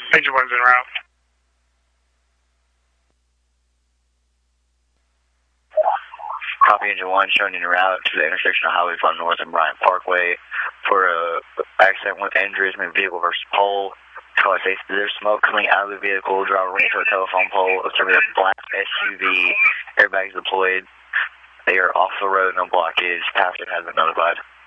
Engine 1's en route. Copy, Engine 1, showing en route to the intersection of Highway 5 North and Bryant Parkway for a accident with injuries, vehicle versus pole. Caller says there's smoke coming out of the vehicle. Driver ran into a telephone pole. Observing a black SUV. Airbags deployed. They are off the road, no blockage. Passenger has been notified.